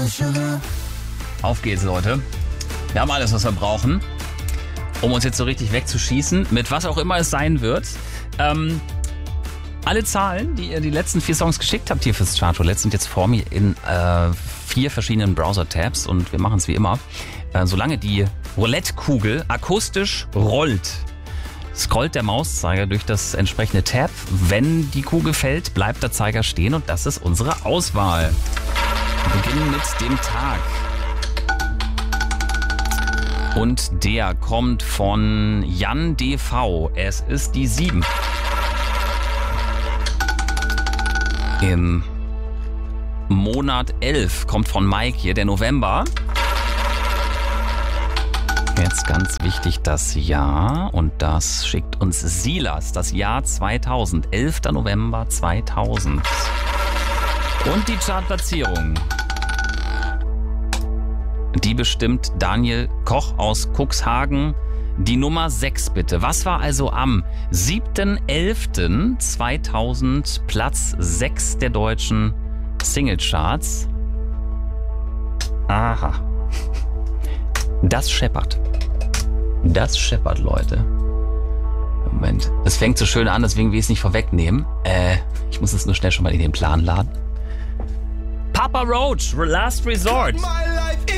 Auf geht's, Leute. Wir haben alles, was wir brauchen, um uns jetzt so richtig wegzuschießen, mit was auch immer es sein wird. Alle Zahlen, die ihr die letzten 4 Songs geschickt habt hier fürs Chartroulette, sind jetzt vor mir in 4 verschiedenen Browser-Tabs und wir machen es wie immer. Solange die Roulette-Kugel akustisch rollt, scrollt der Mauszeiger durch das entsprechende Tab. Wenn die Kugel fällt, bleibt der Zeiger stehen und das ist unsere Auswahl. Wir beginnen mit dem Tag. Und der kommt von Jan DV. Es ist die 7. Im Monat 11 kommt von Mike hier der November. Jetzt ganz wichtig das Jahr und das schickt uns Silas, das Jahr 2000, 11. November 2000. Und die Chartplatzierung, die bestimmt Daniel Koch aus Cuxhagen. Die Nummer 6 bitte. Was war also am 7.11.2000 Platz 6 der deutschen Singlecharts? Aha. Das scheppert. Das scheppert, Leute. Moment. Es fängt so schön an, deswegen will ich es nicht vorwegnehmen. Ich muss es nur schnell schon mal in den Plan laden. Papa Roach, Last Resort.